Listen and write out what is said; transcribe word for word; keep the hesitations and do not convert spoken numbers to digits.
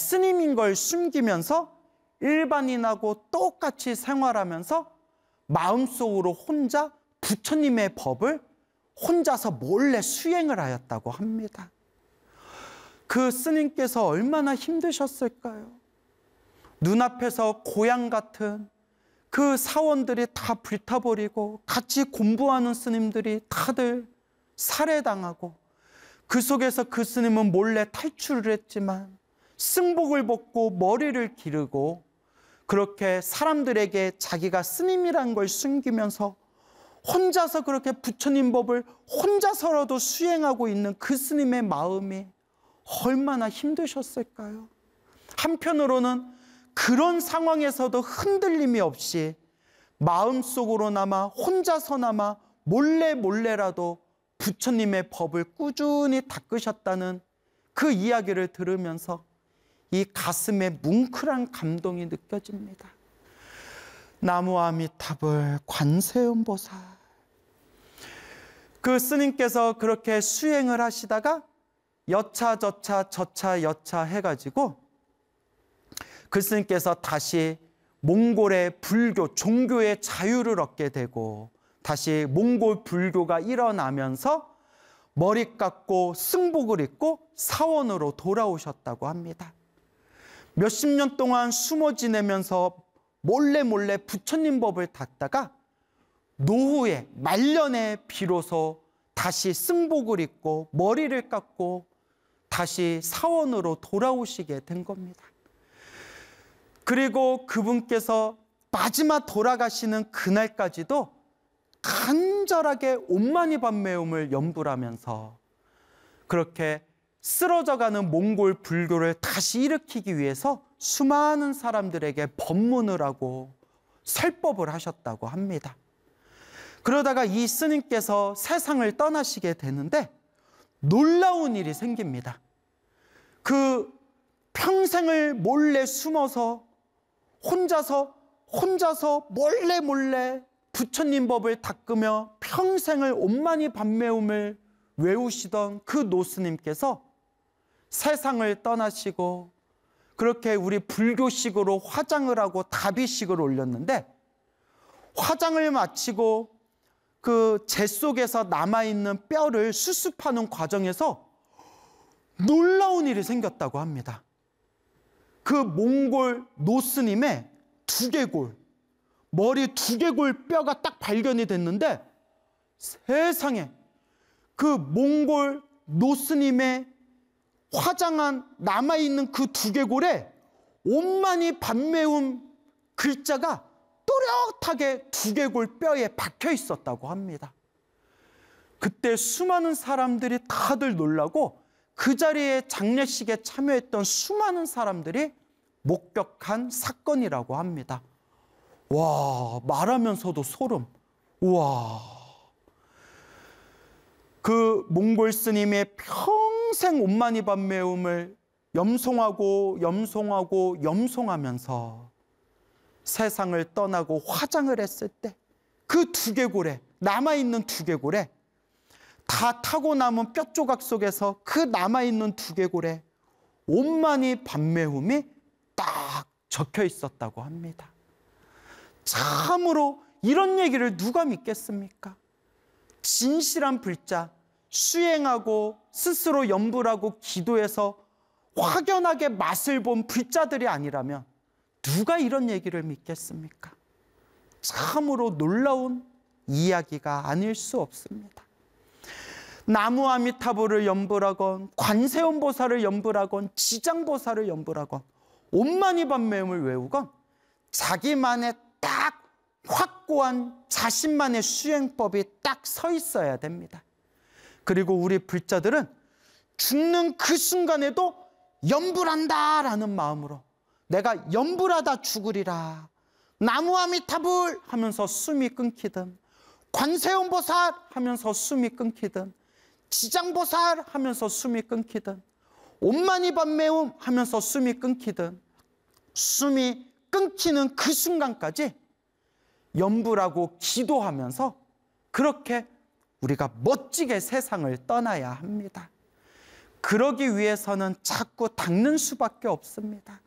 스님인 걸 숨기면서 일반인하고 똑같이 생활하면서 마음속으로 혼자 부처님의 법을 혼자서 몰래 수행을 하였다고 합니다. 그 스님께서 얼마나 힘드셨을까요? 눈앞에서 고향 같은 그 사원들이 다 불타버리고 같이 공부하는 스님들이 다들 살해당하고 그 속에서 그 스님은 몰래 탈출을 했지만 승복을 벗고 머리를 기르고 그렇게 사람들에게 자기가 스님이란 걸 숨기면서 혼자서 그렇게 부처님 법을 혼자서라도 수행하고 있는 그 스님의 마음이 얼마나 힘드셨을까요? 한편으로는 그런 상황에서도 흔들림이 없이 마음속으로나마 혼자서나마 몰래 몰래라도 부처님의 법을 꾸준히 닦으셨다는 그 이야기를 들으면서 이 가슴에 뭉클한 감동이 느껴집니다. 나무아미타불 관세음보살. 그 스님께서 그렇게 수행을 하시다가 여차저차 저차 여차 해가지고 그 스님께서 다시 몽골의 불교, 종교의 자유를 얻게 되고 다시 몽골 불교가 일어나면서 머리 깎고 승복을 입고 사원으로 돌아오셨다고 합니다. 몇십 년 동안 숨어 지내면서 몰래 몰래 부처님 법을 닦다가 노후에 말년에 비로소 다시 승복을 입고 머리를 깎고 다시 사원으로 돌아오시게 된 겁니다. 그리고 그분께서 마지막 돌아가시는 그날까지도 간절하게 온만이 반매음을 염불하면서 그렇게 쓰러져가는 몽골 불교를 다시 일으키기 위해서 수많은 사람들에게 법문을 하고 설법을 하셨다고 합니다. 그러다가 이 스님께서 세상을 떠나시게 되는데 놀라운 일이 생깁니다. 그 평생을 몰래 숨어서 혼자서 혼자서 몰래 몰래 부처님 법을 닦으며 평생을 온만이 반매음을 외우시던 그 노스님께서 세상을 떠나시고 그렇게 우리 불교식으로 화장을 하고 다비식을 올렸는데 화장을 마치고 그 재 속에서 남아있는 뼈를 수습하는 과정에서 놀라운 일이 생겼다고 합니다. 그 몽골 노스님의 두개골, 머리 두개골 뼈가 딱 발견이 됐는데 세상에 그 몽골 노스님의 화장한 남아있는 그 두개골에 온만이 반매음 글자가 또렷하게 두개골 뼈에 박혀 있었다고 합니다. 그때 수많은 사람들이 다들 놀라고 그 자리에 장례식에 참여했던 수많은 사람들이 목격한 사건이라고 합니다. 와, 말하면서도 소름. 우와. 그 몽골 스님의 평생 온만이 반매음을 염송하고 염송하고 염송하면서 세상을 떠나고 화장을 했을 때 그 두개골에 남아있는 두개골에 다 타고 남은 뼈 조각 속에서 그 남아있는 두개골에 온만이 반매음이 딱 적혀 있었다고 합니다. 참으로 이런 얘기를 누가 믿겠습니까? 진실한 불자, 수행하고 스스로 염불하고 기도해서 확연하게 맛을 본 불자들이 아니라면 누가 이런 얘기를 믿겠습니까? 참으로 놀라운 이야기가 아닐 수 없습니다. 나무아미타불을 염불하건 관세음보살을 염불하건 지장보살을 염불하건 온만이 반매음을 외우건 자기만의 딱 확고한 자신만의 수행법이 딱 서 있어야 됩니다. 그리고 우리 불자들은 죽는 그 순간에도 염불한다라는 마음으로 내가 염불하다 죽으리라, 나무아미타불 하면서 숨이 끊기든, 관세음보살 하면서 숨이 끊기든, 지장보살 하면서 숨이 끊기든, 온만이 반매음 하면서 숨이 끊기든, 숨이 끊기는 그 순간까지 염불하고 기도하면서 그렇게 우리가 멋지게 세상을 떠나야 합니다. 그러기 위해서는 자꾸 닦는 수밖에 없습니다.